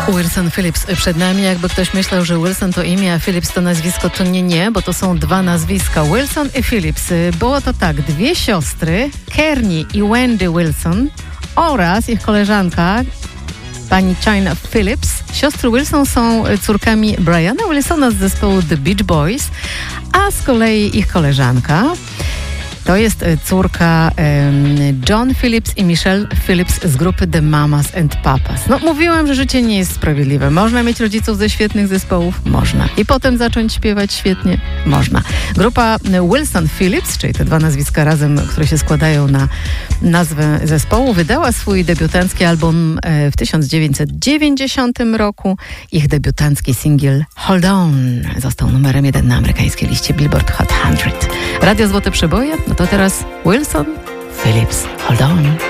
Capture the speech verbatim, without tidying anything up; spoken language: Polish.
Wilson Phillips przed nami. Jakby ktoś myślał, że Wilson to imię, a Phillips to nazwisko, to nie, nie, bo to są dwa nazwiska. Wilson i Phillips. Było to tak, dwie siostry, Kearney i Wendy Wilson oraz ich koleżanka, pani Chynna Phillips. Siostry Wilson są córkami Briana Wilsona z zespołu The Beach Boys, a z kolei ich koleżanka to jest córka um, John Phillips i Michelle Phillips z grupy The Mamas and Papas. No, mówiłam, że życie nie jest sprawiedliwe. Można mieć rodziców ze świetnych zespołów? Można. I potem zacząć śpiewać świetnie? Można. Grupa Wilson Phillips, czyli te dwa nazwiska razem, które się składają na nazwę zespołu, wydała swój debiutancki album w tysiąc dziewięćset dziewięćdziesiątym roku. Ich debiutancki singiel Hold On został numerem jeden na amerykańskiej liście Billboard Hot sto. Radio Złote Przeboje? No to teraz Wilson Phillips, Hold On.